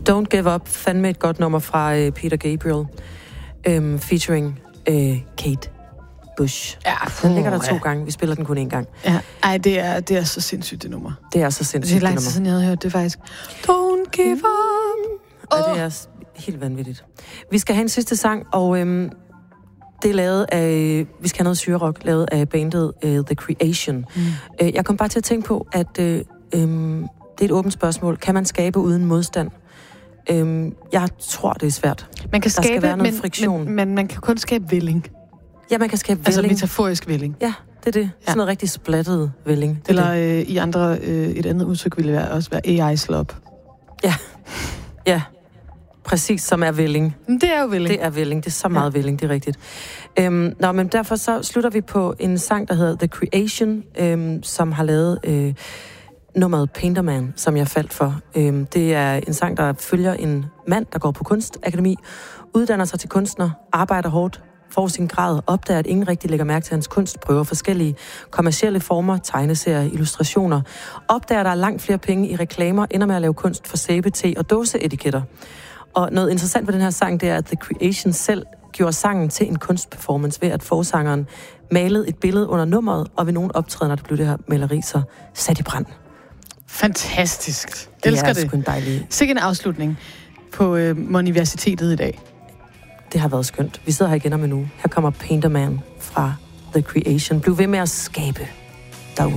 Don't Give Up, fandme et godt nummer fra Peter Gabriel, featuring Kate Bush. Ja, den ligger der 2 gange. Vi spiller den kun 1 gang. Ja, ej, det er så sindssygt, det nummer. Det er så sindssygt, det er lang tid siden, jeg havde hørt det faktisk. Don't give up. Ja, det er helt vanvittigt. Vi skal have en sidste sang, og det er lavet af, vi skal have noget syrerock, lavet af bandet The Creation. Jeg kom bare til at tænke på, at det er et åbent spørgsmål. Kan man skabe uden modstand? Jeg tror, det er svært. Man kan skabe, der skal være noget friktion. Men man kan kun skabe vælling. Ja, man kan skabe altså vælling. metaforisk vælling. Ja, det er det. Sådan noget rigtig splattet vælling. Eller i andre, et andet udtryk ville også være AI-slop. Ja. Præcis, som er vælling. Det er jo vælling. Det er vælling. Det er så meget vælling, det er rigtigt. Men derfor så slutter vi på en sang, der hedder The Creation, som har lavet nummeret Painterman, som jeg faldt for. Det er en sang, der følger en mand, der går på kunstakademi, uddanner sig til kunstner, arbejder hårdt, får sin grad, opdager, at ingen rigtig lægger mærke til hans kunst, prøver forskellige kommercielle former, tegneserier, illustrationer, opdager, der er langt flere penge i reklamer, ender med at lave kunst for sæbe, te og dåseetiketter. Og noget interessant ved den her sang, det er, at The Creation selv gjorde sangen til en kunstperformance ved, at forsangeren malede et billede under nummeret, og ved nogle optrædener, der blev det her maleri så sat i brand. Fantastisk. Det elsker er det. Sgu en dejlig. Sikke en afslutning på Universitetet i dag. Det har været skønt. Vi sidder her igen om en uge. Her kommer Painterman fra The Creation. Bliv ved med at skabe.